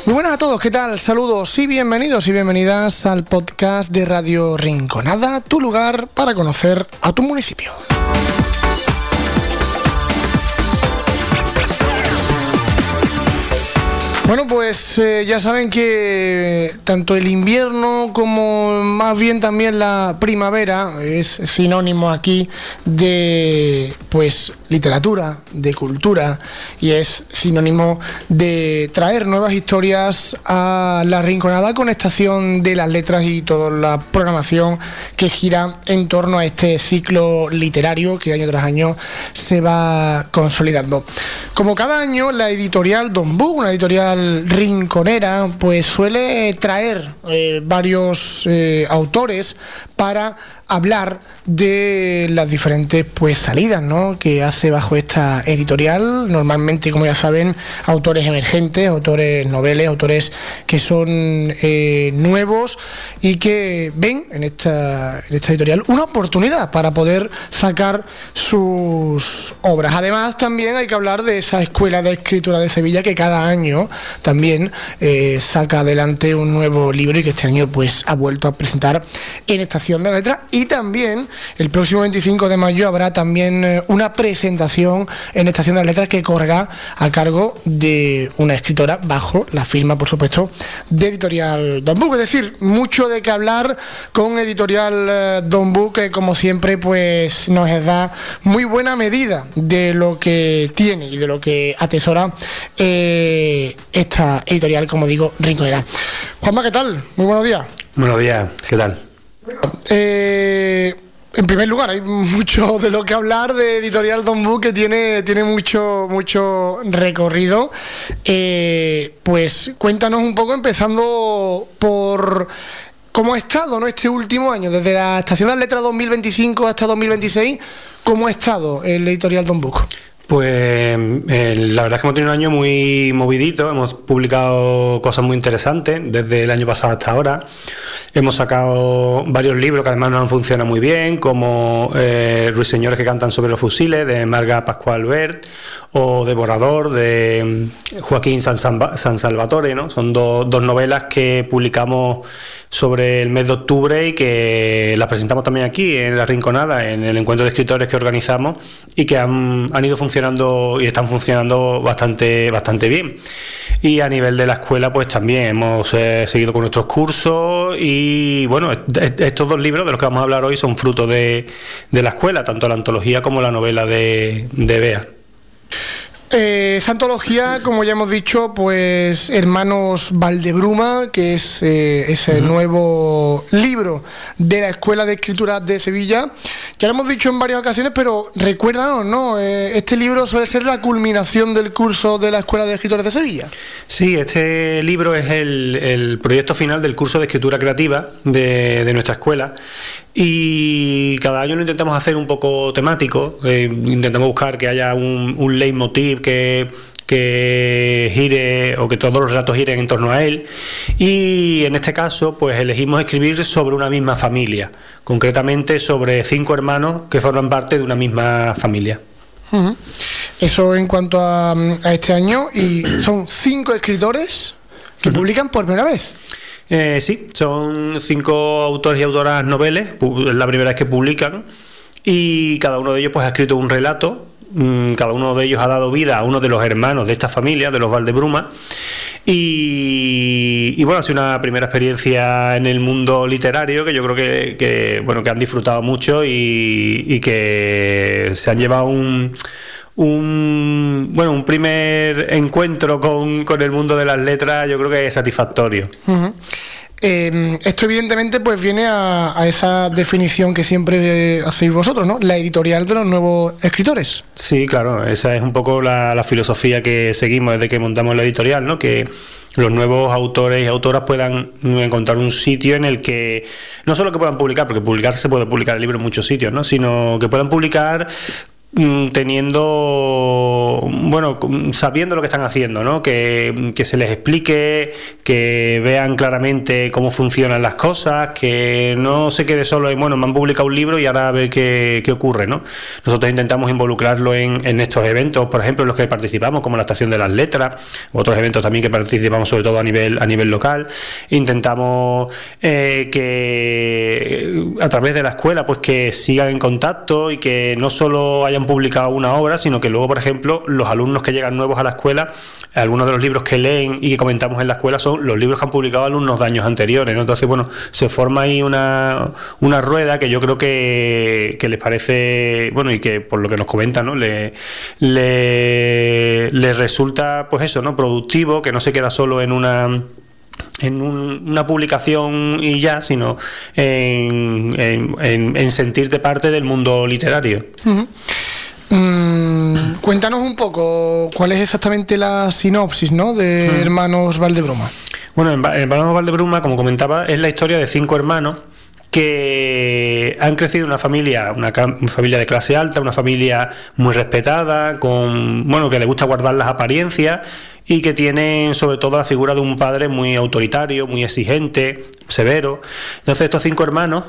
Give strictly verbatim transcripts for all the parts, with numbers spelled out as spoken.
Muy buenas a todos, ¿qué tal? Saludos y bienvenidos y bienvenidas al podcast de Radio Rinconada, tu lugar para conocer a tu municipio. Bueno, pues eh, ya saben que tanto el invierno como más bien también la primavera es sinónimo aquí de pues literatura, de cultura, y es sinónimo de traer nuevas historias a la Rinconada con Estación de las Letras y toda la programación que gira en torno a este ciclo literario que año tras año se va consolidando. Como cada año, la editorial Don Buc, una editorial rinconera, pues suele traer eh, varios eh, autores para hablar de las diferentes pues salidas, ¿no?, que hace bajo esta editorial. Normalmente, como ya saben, autores emergentes, autores noveles, autores que son eh, nuevos y que ven en esta, en esta editorial una oportunidad para poder sacar sus obras. Además, también hay que hablar de esa Escuela de Escritura de Sevilla que cada año también eh, saca adelante un nuevo libro y que este año pues ha vuelto a presentar en Estación de la Letra. Y también el próximo veinticinco de mayo habrá también eh, una presentación en Estación de las Letras que correrá a cargo de una escritora bajo la firma, por supuesto, de Editorial Don Buc. Es decir, mucho de qué hablar con Editorial eh, Don Buc, que como siempre pues nos da muy buena medida de lo que tiene y de lo que atesora eh, esta editorial, como digo, rinconera. Juanma, ¿qué tal? Muy buenos días. Buenos días, ¿qué tal? Eh, en primer lugar, hay mucho de lo que hablar de Editorial Don Buc, que tiene, tiene mucho, mucho recorrido. Eh, pues cuéntanos un poco, empezando por cómo ha estado, ¿no?, este último año, desde la Estación de las Letras dos mil veinticinco hasta dos mil veintiséis, ¿cómo ha estado el Editorial Don Buc? Pues eh, la verdad es que hemos tenido un año muy movidito, hemos publicado cosas muy interesantes desde el año pasado hasta ahora. Hemos sacado varios libros que además nos han funcionado muy bien, como eh, Ruiseñores que cantan sobre los fusiles, de Marga Pascual Bert, o Devorador, de Joaquín San, San Salvatore, ¿no? Son do, dos novelas que publicamos sobre el mes de octubre y que las presentamos también aquí en La Rinconada, en el encuentro de escritores que organizamos, y que han, han ido funcionando y están funcionando bastante, bastante bien. Y a nivel de la escuela, pues también hemos eh, seguido con nuestros cursos y bueno, estos dos libros de los que vamos a hablar hoy son fruto de, de la escuela, tanto la antología como la novela de, de Bea. Eh, esa antología, como ya hemos dicho, pues Hermanos Valdebruma, que es eh, ese uh-huh. nuevo libro de la Escuela de Escritura de Sevilla, que lo hemos dicho en varias ocasiones, pero recuérdanos, ¿no? Eh, este libro suele ser la culminación del curso de la Escuela de Escritores de Sevilla. Sí, este libro es el, el proyecto final del curso de escritura creativa de, de nuestra escuela. Y cada año lo intentamos hacer un poco temático, eh, intentamos buscar que haya un, un leitmotiv que, que gire o que todos los relatos giren en torno a él, y en este caso pues elegimos escribir sobre una misma familia, concretamente sobre cinco hermanos que forman parte de una misma familia. Uh-huh. Eso en cuanto a, a este año, y son cinco escritores que uh-huh. publican por primera vez. Eh, sí, son cinco autores y autoras noveles, es la primera vez que publican, y cada uno de ellos pues ha escrito un relato. Cada uno de ellos ha dado vida a uno de los hermanos de esta familia, de los Valdebruma, y, y bueno, ha sido una primera experiencia en el mundo literario que yo creo que, que bueno, que han disfrutado mucho y, y que se han llevado un un bueno un primer encuentro con, con el mundo de las letras, yo creo que es satisfactorio. Uh-huh. Eh, esto evidentemente pues viene a, a esa definición que siempre hacéis vosotros, ¿no? La editorial de los nuevos escritores. Sí, claro, esa es un poco la, la filosofía que seguimos desde que montamos la editorial, ¿no? Que los nuevos autores y autoras puedan encontrar un sitio en el que no solo que puedan publicar, porque publicar se puede publicar el libro en muchos sitios, ¿no? Sino que puedan publicar teniendo, bueno, sabiendo lo que están haciendo, ¿no? Que, que se les explique, que vean claramente cómo funcionan las cosas, que no se quede solo en, bueno, me han publicado un libro y ahora a ver qué, qué ocurre, ¿no? Nosotros intentamos involucrarlo en, en estos eventos, por ejemplo, en los que participamos, como la Estación de las Letras, otros eventos también que participamos sobre todo a nivel, a nivel local. Intentamos eh, que a través de la escuela, pues que sigan en contacto y que no solo hayan publicado una obra, sino que luego, por ejemplo, los alumnos que llegan nuevos a la escuela, algunos de los libros que leen y que comentamos en la escuela son los libros que han publicado alumnos de años anteriores, ¿no? Entonces, bueno, se forma ahí una, una rueda que yo creo que, que les parece, bueno, y que por lo que nos comentan, ¿no? Le, le, le resulta, pues eso, ¿no? Productivo, que no se queda solo en una en un, una publicación y ya, sino en, en, en, en sentirte parte del mundo literario. Uh-huh. Mm, cuéntanos un poco cuál es exactamente la sinopsis, ¿no?, de uh-huh. Hermanos Valdebruma. Bueno, en Hermanos Valdebruma, como comentaba, es la historia de cinco hermanos que han crecido en una familia, una, una familia de clase alta, una familia muy respetada, con, bueno, que le gusta guardar las apariencias y que tienen sobre todo la figura de un padre muy autoritario, muy exigente, severo. Entonces estos cinco hermanos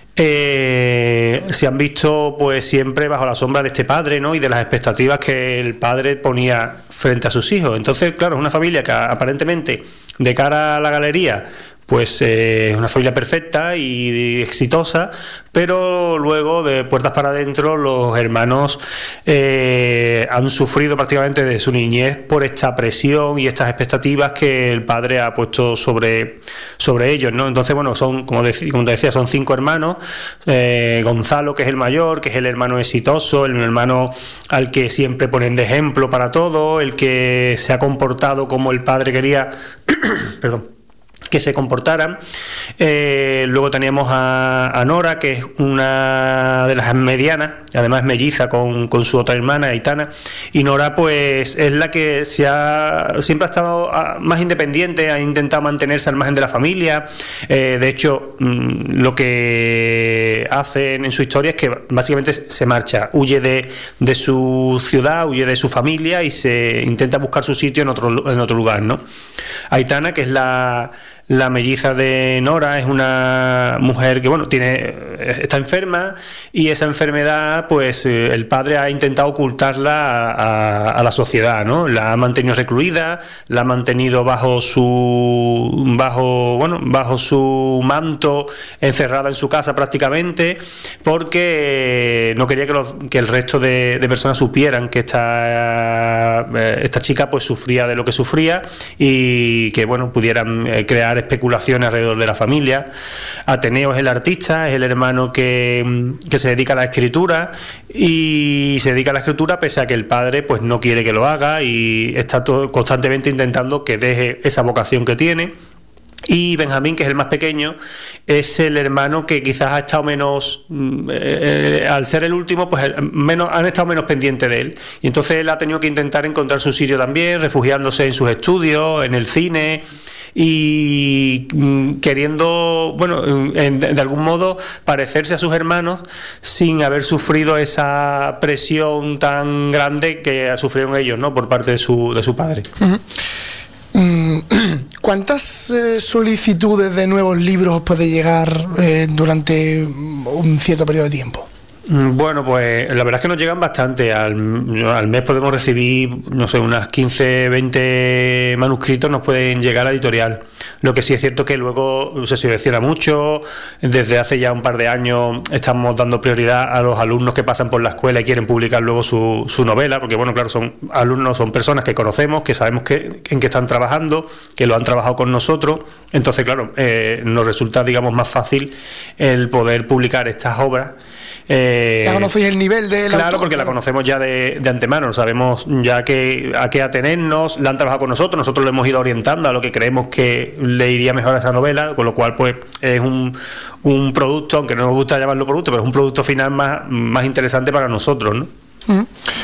eh, se han visto pues siempre bajo la sombra de este padre, ¿no?, y de las expectativas que el padre ponía frente a sus hijos. Entonces, claro, es una familia que aparentemente, de cara a la galería, pues es eh, una familia perfecta y exitosa, pero luego, de puertas para adentro, los hermanos eh, han sufrido prácticamente desde su niñez por esta presión y estas expectativas que el padre ha puesto sobre, sobre ellos, ¿no? Entonces, bueno, son, como, de, como te decía, son cinco hermanos. eh, Gonzalo, que es el mayor, que es el hermano exitoso, el hermano al que siempre ponen de ejemplo para todo, el que se ha comportado como el padre quería perdón que se comportaran. Eh, luego teníamos a, a Nora, que es una de las medianas, además melliza con, con su otra hermana, Aitana, y Nora pues es la que se ha, siempre ha estado más independiente, ha intentado mantenerse al margen de la familia. Eh, de hecho, lo que hacen en su historia es que básicamente se marcha, huye de, de su ciudad, huye de su familia y se intenta buscar su sitio en otro, en otro lugar, ¿no? Aitana, que es la La melliza de Nora, es una mujer que, bueno, tiene está enferma, y esa enfermedad, pues eh, el padre ha intentado ocultarla a, a, a la sociedad, ¿no? La ha mantenido recluida, la ha mantenido bajo su bajo, bueno, bajo su manto, encerrada en su casa prácticamente, porque no quería que, los, que el resto de, de personas supieran que esta esta chica pues sufría de lo que sufría y que, bueno, pudieran eh, crear especulaciones alrededor de la familia. Ateneo es el artista, es el hermano que, que se dedica a la escritura, y se dedica a la escritura pese a que el padre pues no quiere que lo haga y está todo, constantemente intentando que deje esa vocación que tiene. Y Benjamín, que es el más pequeño, es el hermano que quizás ha estado menos, eh, al ser el último, pues menos, han estado menos pendientes de él. Y entonces él ha tenido que intentar encontrar su sitio también, refugiándose en sus estudios, en el cine, y queriendo, bueno, en, de algún modo parecerse a sus hermanos sin haber sufrido esa presión tan grande que sufrieron ellos, ¿no?, por parte de su, de su padre. Uh-huh. ¿Cuántas eh, solicitudes de nuevos libros os puede llegar eh, durante un cierto periodo de tiempo? Bueno, pues la verdad es que nos llegan bastante. Al, al mes podemos recibir, no sé, unas quince, veinte manuscritos nos pueden llegar a la editorial. Lo que sí es cierto que luego se selecciona mucho. Desde hace ya un par de años estamos dando prioridad a los alumnos que pasan por la escuela y quieren publicar luego su, su novela, porque, bueno, claro, son alumnos, son personas que conocemos, que sabemos que, en qué están trabajando, que lo han trabajado con nosotros. Entonces, claro, eh, nos resulta, digamos, más fácil el poder publicar estas obras. Eh, ¿Ya conocéis el nivel de la Claro, autor? Porque la conocemos ya de, de antemano, sabemos ya que, a qué atenernos, la han trabajado con nosotros, nosotros le hemos ido orientando a lo que creemos que le iría mejor a esa novela, con lo cual pues es un, un producto, aunque no nos gusta llamarlo producto, pero es un producto final más, más interesante para nosotros, ¿no? Uh-huh.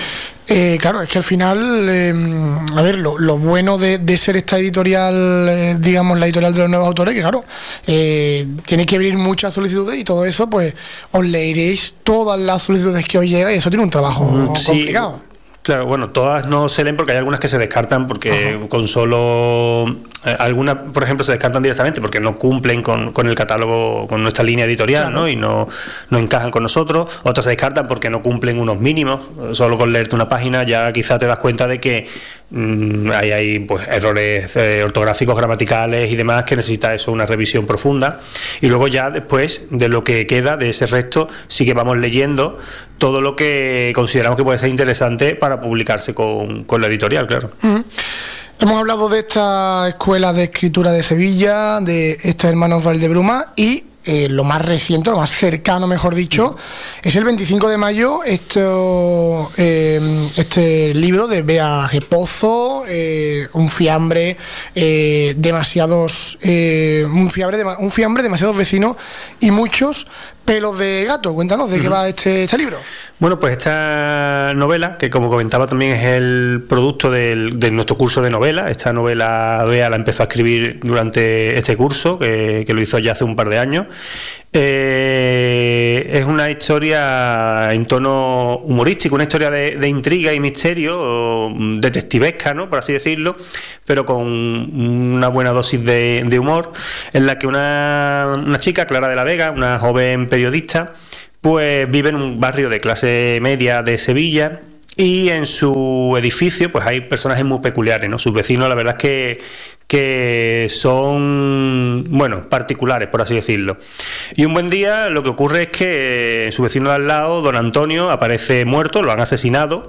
Eh, claro, es que al final, eh, a ver, lo, lo bueno de, de ser esta editorial, eh, digamos, la editorial de los nuevos autores, que claro, eh, tiene que abrir muchas solicitudes y todo eso, pues os leeréis todas las solicitudes que os llegan y eso tiene un trabajo sí. complicado. Claro, bueno, todas no se leen porque hay algunas que se descartan porque uh-huh. con solo... Eh, algunas, por ejemplo, se descartan directamente porque no cumplen con, con el catálogo, con nuestra línea editorial, claro. ¿no? Y no, no encajan con nosotros. Otras se descartan porque no cumplen unos mínimos. Solo con leerte una página ya quizá te das cuenta de que mmm, hay, hay pues, errores eh, ortográficos, gramaticales y demás que necesita eso una revisión profunda. Y luego ya después de lo que queda de ese resto sí que vamos leyendo todo lo que consideramos que puede ser interesante para publicarse con, con la editorial, claro. Uh-huh. Hemos hablado de esta escuela de escritura de Sevilla, de estos hermanos Valdebruma y eh, lo más reciente, lo más cercano, mejor dicho, uh-huh. es el veinticinco de mayo esto, eh, este libro de Bea G. Pozo, eh, un fiambre, eh, demasiados, eh, un fiambre, de, un fiambre, demasiados vecinos y muchos pelos de gato. Cuéntanos de uh-huh. qué va este, este libro. Bueno, pues esta novela, que como comentaba también es el producto del, de nuestro curso de novela. Esta novela Bea la empezó a escribir durante este curso, que, que lo hizo ya hace un par de años. Eh, es una historia en tono humorístico, una historia de, de intriga y misterio, detectivesca, ¿no? Por así decirlo, pero con una buena dosis de, de humor, en la que una, una chica, Clara de la Vega, una joven periodista, pues vive en un barrio de clase media de Sevilla. Y en su edificio pues hay personajes muy peculiares, ¿no? Sus vecinos la verdad es que, que son, bueno, particulares, por así decirlo. Y un buen día lo que ocurre es que su vecino de al lado, don Antonio, aparece muerto, lo han asesinado.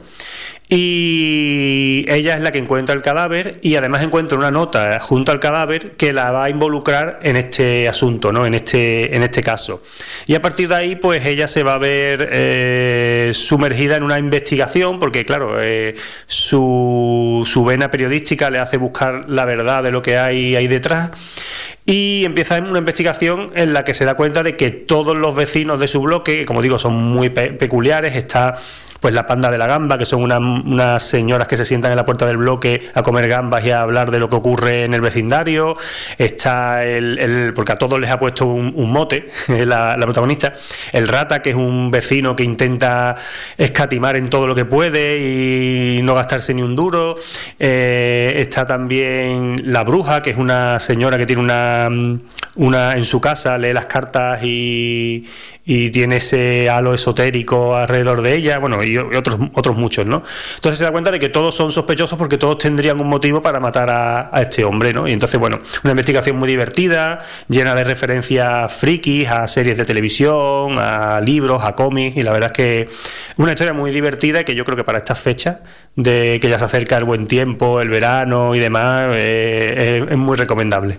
Y ella es la que encuentra el cadáver y además encuentra una nota junto al cadáver que la va a involucrar en este asunto, ¿no? En este, en este caso. Y a partir de ahí, pues ella se va a ver eh, sumergida en una investigación, porque claro, eh, su, su vena periodística le hace buscar la verdad de lo que hay ahí detrás. Y empieza una investigación en la que se da cuenta de que todos los vecinos de su bloque, que como digo son muy pe- peculiares, está pues la panda de la gamba, que son una, unas señoras que se sientan en la puerta del bloque a comer gambas y a hablar de lo que ocurre en el vecindario. Está el, el porque a todos les ha puesto un, un mote, la, la protagonista, el rata, que es un vecino que intenta escatimar en todo lo que puede y no gastarse ni un duro. Eh, está también la bruja, que es una señora que tiene una, una en su casa, lee las cartas y, y tiene ese halo esotérico alrededor de ella, bueno, y otros otros muchos, ¿no? Entonces se da cuenta de que todos son sospechosos porque todos tendrían un motivo para matar a, a este hombre, ¿no? Y entonces, bueno, una investigación muy divertida, llena de referencias frikis a series de televisión, a libros, a cómics, y la verdad es que una historia muy divertida y que yo creo que para estas fechas, de que ya se acerca el buen tiempo, el verano y demás, eh, es, es muy recomendable.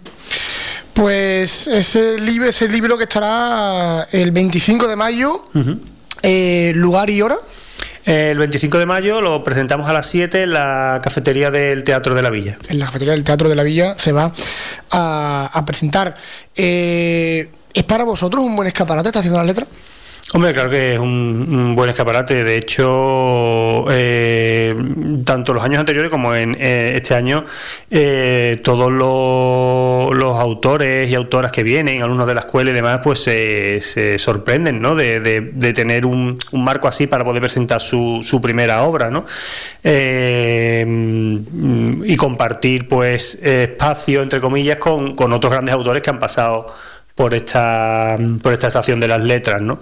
Pues ese libro, ese libro que estará el veinticinco de mayo, uh-huh. eh, lugar y hora. El veinticinco de mayo lo presentamos a las siete en la cafetería del Teatro de la Villa. En la cafetería del Teatro de la Villa se va a, a presentar. Eh, ¿Es para vosotros un buen escaparate? ¿Está haciendo las letras? Hombre, claro que es un, un buen escaparate. De hecho, eh, tanto los años anteriores como en eh, este año, eh, todos los, los autores y autoras que vienen, alumnos de la escuela y demás, pues se, se sorprenden, ¿no? De, de, de tener un, un marco así para poder presentar su, su primera obra, ¿no? Eh, y compartir, pues, espacio, entre comillas, con, con otros grandes autores que han pasado por esta por esta estación de las letras, ¿no?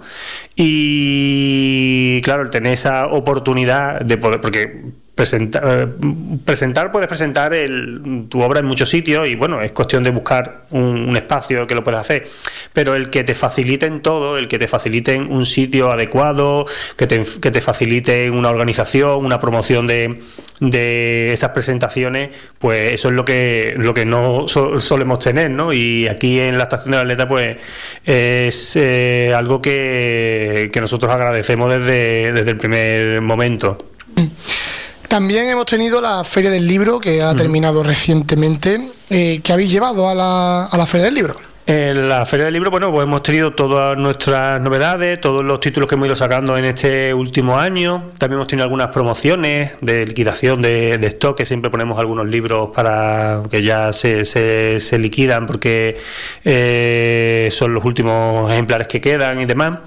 Y claro, el tener esa oportunidad de poder, porque presentar, eh, presentar puedes presentar el, tu obra en muchos sitios y bueno, es cuestión de buscar un, un espacio que lo puedas hacer, pero el que te faciliten todo, el que te faciliten un sitio adecuado, que te, que te faciliten una organización, una promoción de, de esas presentaciones, pues eso es lo que lo que no so, solemos tener, ¿no? Y aquí en la Estación de la Letra pues es eh, algo que, que nosotros agradecemos desde, desde el primer momento. También hemos tenido la Feria del Libro, que ha terminado uh-huh. recientemente. Eh, ¿Qué habéis llevado a la, a la Feria del Libro? En la Feria del Libro, bueno, pues hemos tenido todas nuestras novedades, todos los títulos que hemos ido sacando en este último año. También hemos tenido algunas promociones de liquidación de, de stock, que siempre ponemos algunos libros para que ya se, se, se liquidan porque eh, son los últimos ejemplares que quedan y demás.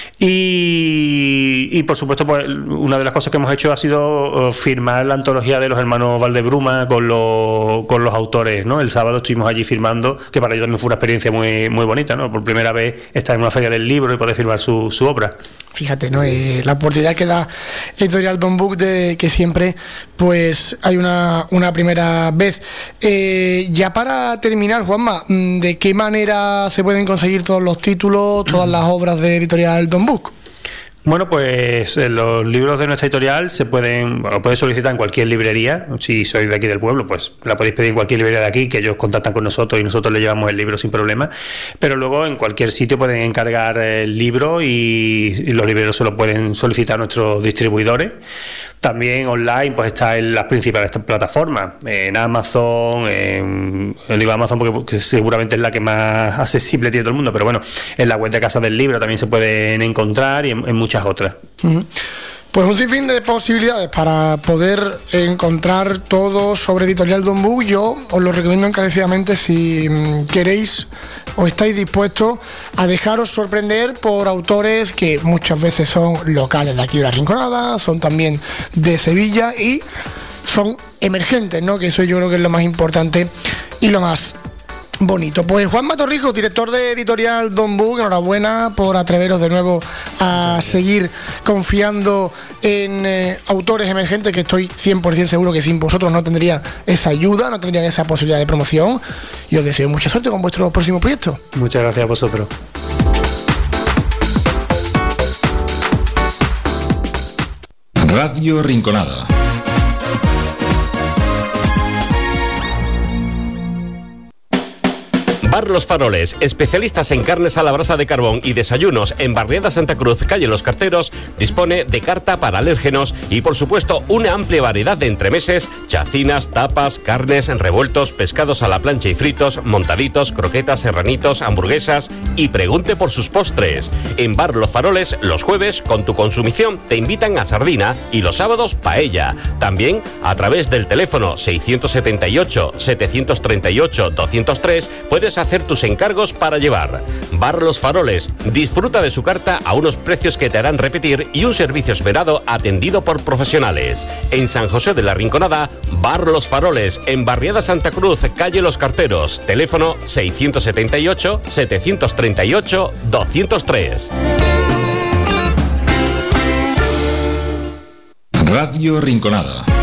Y, y por supuesto, pues una de las cosas que hemos hecho ha sido firmar la antología de los hermanos Valdebruma con los, con los autores, ¿no? El sábado estuvimos allí firmando, que para ellos también fue una experiencia muy, muy bonita, ¿no? Por primera vez estar en una feria del libro y poder firmar su, su obra. Fíjate, ¿no? Eh, la oportunidad que da Editorial Don Book de que siempre pues hay una, una primera vez. Eh, ya para terminar, Juanma, ¿de qué manera se pueden conseguir todos los títulos, todas las obras de Editorial Don Book? Bueno, pues los libros de nuestra editorial se pueden, lo podéis solicitar en cualquier librería. Si sois de aquí del pueblo, pues la podéis pedir en cualquier librería de aquí, que ellos contactan con nosotros y nosotros le llevamos el libro sin problema. Pero luego en cualquier sitio pueden encargar el libro y, y los libreros se lo pueden solicitar a nuestros distribuidores. También online pues está en las principales plataformas, en Amazon, en, digo Amazon porque, porque seguramente es la que más accesible tiene todo el mundo, pero bueno, en la web de Casa del Libro también se pueden encontrar y en, en muchas otras. Uh-huh. Pues un sinfín de posibilidades para poder encontrar todo sobre Editorial Don Book. Yo os lo recomiendo encarecidamente si queréis o estáis dispuestos a dejaros sorprender por autores que muchas veces son locales de aquí de La Rinconada, son también de Sevilla y son emergentes, ¿no? Que eso yo creo que es lo más importante y lo más bonito. Pues Juanma Torrijos, director de Editorial Don Book, enhorabuena por atreveros de nuevo a seguir confiando en eh, autores emergentes, que estoy cien por ciento seguro que sin vosotros no tendrían esa ayuda, no tendrían esa posibilidad de promoción, y os deseo mucha suerte con vuestro próximo proyecto. Muchas gracias a vosotros. Radio Rinconada. Bar Los Faroles, especialistas en carnes a la brasa de carbón y desayunos en Barriada Santa Cruz, calle Los Carteros, dispone de carta para alérgenos y por supuesto una amplia variedad de entremeses, chacinas, tapas, carnes, revueltos, pescados a la plancha y fritos, montaditos, croquetas, serranitos, hamburguesas y pregunte por sus postres. En Bar Los Faroles, los jueves, con tu consumición, te invitan a sardina y los sábados paella. También a través del teléfono seiscientos setenta y ocho, setecientos treinta y ocho, doscientos tres puedes hacer tus encargos para llevar. Bar Los Faroles, disfruta de su carta a unos precios que te harán repetir y un servicio esperado atendido por profesionales. En San José de la Rinconada, Bar Los Faroles, en Barriada Santa Cruz, calle Los Carteros, teléfono seiscientos setenta y ocho, setecientos treinta y ocho, doscientos tres. Radio Rinconada.